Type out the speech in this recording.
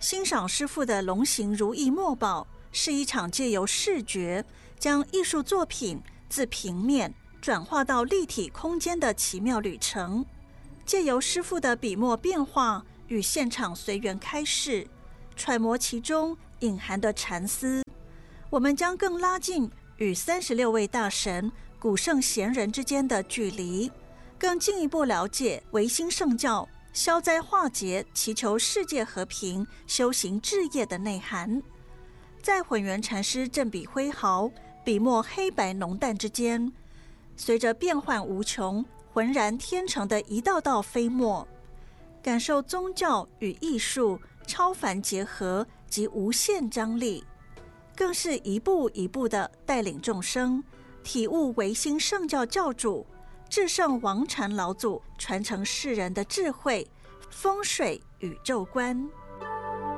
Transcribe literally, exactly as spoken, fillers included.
欣赏师父的龙行如意墨宝，是一场借由视觉将艺术作品自平面转化到立体空间的奇妙旅程。借由师父的笔墨变化与现场随缘开示，揣摩其中隐含的禅思，我们将更拉近与三十六位大神、古圣贤人之间的距离，更进一步了解唯心圣教消灾化解、祈求世界和平、修行志业的内涵。在混元禅师振笔挥毫、笔墨黑白浓淡之间，随着变幻无穷、浑然天成的一道道飞墨，感受宗教与艺术超凡结合及无限张力，更是一步一步地带领众生体悟唯心圣教教主至圣王禅老祖传承世人的智慧、风水宇宙观。